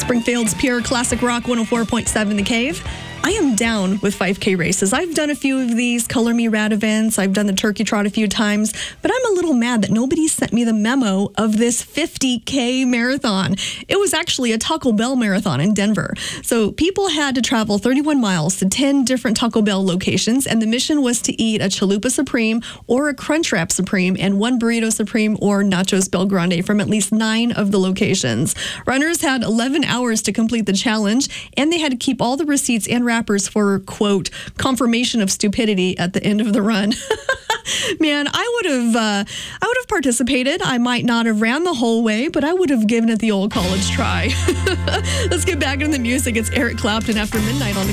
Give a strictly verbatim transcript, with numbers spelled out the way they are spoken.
Springfield's Pure Classic Rock one oh four point seven The Cave. I am down with five K races. I've done a few of these Color Me Rad events. I've done the Turkey Trot a few times, but I'm a little mad that nobody sent me the memo of this fifty K marathon. It was actually a Taco Bell marathon in Denver. So people had to travel thirty-one miles to ten different Taco Bell locations, and the mission was to eat a Chalupa Supreme or a Crunchwrap Supreme and one Burrito Supreme or Nachos Bel Grande from at least nine of the locations. Runners had eleven hours to complete the challenge, and they had to keep all the receipts and wrappers for, quote, confirmation of stupidity at the end of the run. Man, I would have uh, I would have participated. I might not have ran the whole way, but I would have given it the old college try. Let's get back into the music. It's Eric Clapton after midnight on the